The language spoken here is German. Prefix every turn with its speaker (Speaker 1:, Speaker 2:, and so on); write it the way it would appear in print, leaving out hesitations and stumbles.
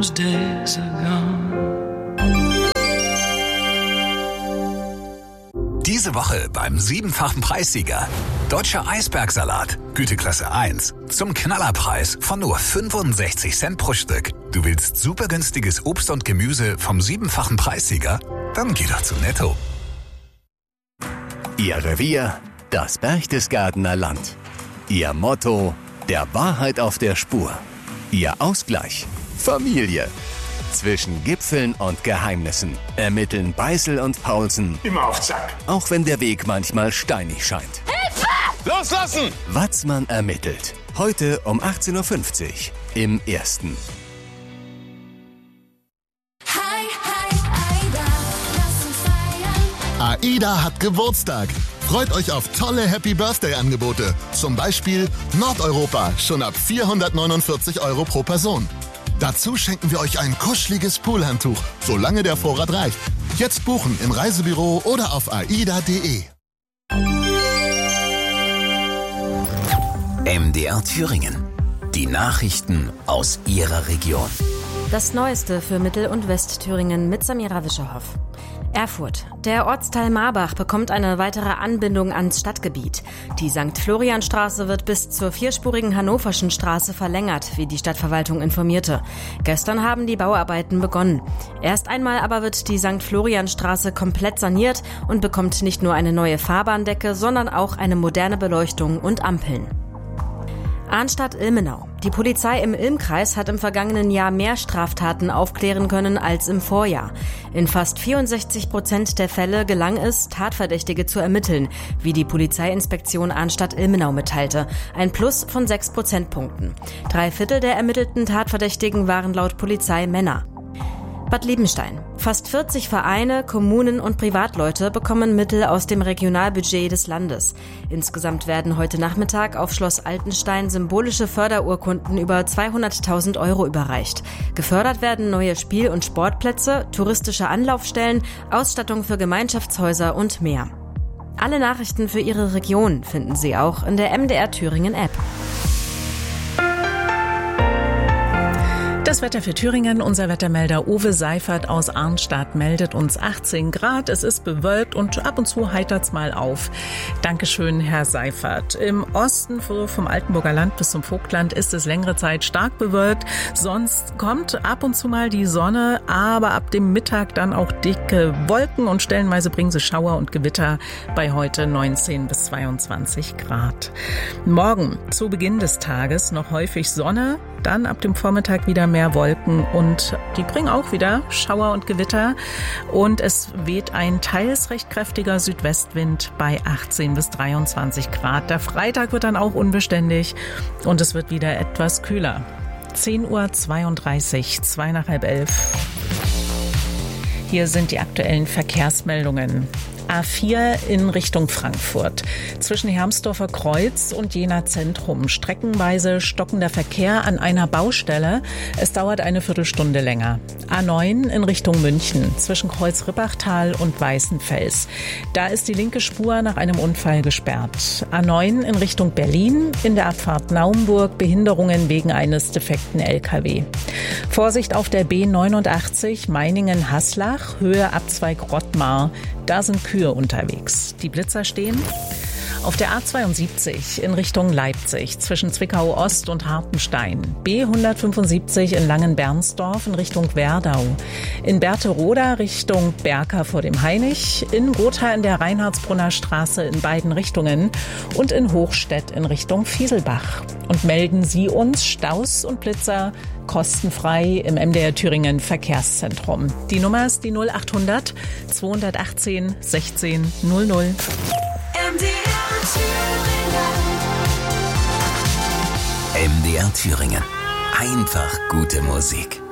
Speaker 1: those days are gone.
Speaker 2: Diese Woche beim 7-fachen Preissieger. Deutscher Eisbergsalat, Güteklasse 1. Zum Knallerpreis von nur 65 Cent pro Stück. Du willst super günstiges Obst und Gemüse vom 7-fachen Preissieger? Dann geh doch zu Netto.
Speaker 3: Ihr Revier, das Berchtesgadener Land. Ihr Motto, der Wahrheit auf der Spur. Ihr Ausgleich, Familie. Zwischen Gipfeln und Geheimnissen ermitteln Beißel und Paulsen.
Speaker 4: Immer auf Zack.
Speaker 3: Auch wenn der Weg manchmal steinig scheint.
Speaker 4: Hilfe! Loslassen!
Speaker 3: Watzmann ermittelt. Heute um 18.50 Uhr im Ersten.
Speaker 5: AIDA hat Geburtstag. Freut euch auf tolle Happy-Birthday-Angebote. Zum Beispiel Nordeuropa, schon ab 449 € pro Person. Dazu schenken wir euch ein kuscheliges Poolhandtuch, solange der Vorrat reicht. Jetzt buchen im Reisebüro oder auf aida.de.
Speaker 2: MDR Thüringen. Die Nachrichten aus Ihrer Region.
Speaker 6: Das Neueste für Mittel- und Westthüringen mit Samira Wischerhoff. Erfurt. Der Ortsteil Marbach bekommt eine weitere Anbindung ans Stadtgebiet. Die St. Florian-Straße wird bis zur vierspurigen Hannoverschen Straße verlängert, wie die Stadtverwaltung informierte. Gestern haben die Bauarbeiten begonnen. Erst einmal aber wird die St. Florian-Straße komplett saniert und bekommt nicht nur eine neue Fahrbahndecke, sondern auch eine moderne Beleuchtung und Ampeln. Arnstadt-Ilmenau. Die Polizei im Ilm-Kreis hat im vergangenen Jahr mehr Straftaten aufklären können als im Vorjahr. In fast 64% der Fälle gelang es, Tatverdächtige zu ermitteln, wie die Polizeiinspektion Arnstadt-Ilmenau mitteilte. Ein Plus von 6 Prozentpunkten. 3/4 der ermittelten Tatverdächtigen waren laut Polizei Männer. Bad Liebenstein. Fast 40 Vereine, Kommunen und Privatleute bekommen Mittel aus dem Regionalbudget des Landes. Insgesamt werden heute Nachmittag auf Schloss Altenstein symbolische Förderurkunden über 200.000 € überreicht. Gefördert werden neue Spiel- und Sportplätze, touristische Anlaufstellen, Ausstattung für Gemeinschaftshäuser und mehr. Alle Nachrichten für Ihre Region finden Sie auch in der MDR Thüringen App.
Speaker 7: Das Wetter für Thüringen. Unser Wettermelder Uwe Seifert aus Arnstadt meldet uns 18 Grad. Es ist bewölkt und ab und zu heitert's mal auf. Dankeschön, Herr Seifert. Im Osten vom Altenburger Land bis zum Vogtland ist es längere Zeit stark bewölkt. Sonst kommt ab und zu mal die Sonne, aber ab dem Mittag dann auch dicke Wolken und stellenweise bringen sie Schauer und Gewitter bei heute 19 bis 22 Grad. Morgen zu Beginn des Tages noch häufig Sonne, dann ab dem Vormittag wieder mehr Wolken und die bringen auch wieder Schauer und Gewitter und es weht ein teils recht kräftiger Südwestwind bei 18 bis 23 Grad. Der Freitag wird dann auch unbeständig und es wird wieder etwas kühler. 10.32 Uhr, 2 nach halb 11. Hier sind die aktuellen Verkehrsmeldungen. A4 in Richtung Frankfurt. Zwischen Hermsdorfer Kreuz und Jena Zentrum. Streckenweise stockender Verkehr an einer Baustelle. Es dauert eine Viertelstunde länger. A9 in Richtung München. Zwischen Kreuz-Rippachtal und Weißenfels. Da ist die linke Spur nach einem Unfall gesperrt. A9 in Richtung Berlin. In der Abfahrt Naumburg Behinderungen wegen eines defekten LKW. Vorsicht auf der B89 Meiningen-Haslach. Höhe Abzweig Rottmar. Da sind Kühe unterwegs. Die Blitzer stehen. Auf der A72 in Richtung Leipzig zwischen Zwickau Ost und Hartenstein. B175 in Langenbernsdorf in Richtung Werdau. In Berthe-Roda Richtung Berka vor dem Hainich. In Gotha in der Reinhardsbrunner Straße in beiden Richtungen. Und in Hochstedt in Richtung Fieselbach. Und melden Sie uns Staus und Blitzer kostenfrei im MDR Thüringen Verkehrszentrum. Die Nummer ist die 0800 218 16 00.
Speaker 2: MDR Thüringen. Einfach gute Musik.